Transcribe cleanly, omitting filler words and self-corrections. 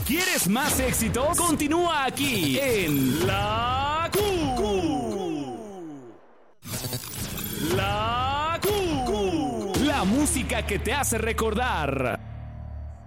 ¿Quieres más éxitos? Continúa aquí en La La música que te hace recordar.